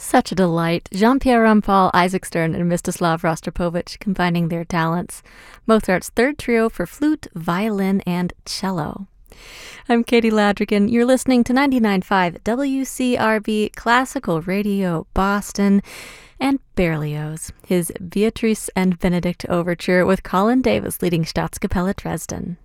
Such a delight. Jean-Pierre Rampal, Isaac Stern, and Mstislav Rostropovich combining their talents. Mozart's third trio for flute, violin, and cello. I'm Katie Ladrigan. You're listening to 99.5 WCRB Classical Radio Boston and Berlioz, his Beatrice and Benedict Overture with Colin Davis leading Staatskapelle Dresden.